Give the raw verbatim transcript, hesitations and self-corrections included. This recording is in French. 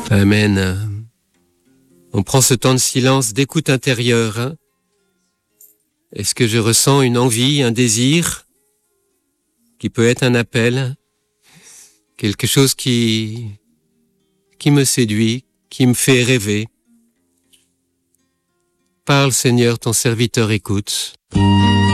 Amen. On prend ce temps de silence, d'écoute intérieure. Hein? Est-ce que je ressens une envie, un désir qui peut être un appel, quelque chose qui, qui me séduit, qui me fait rêver? Parle Seigneur, ton serviteur écoute.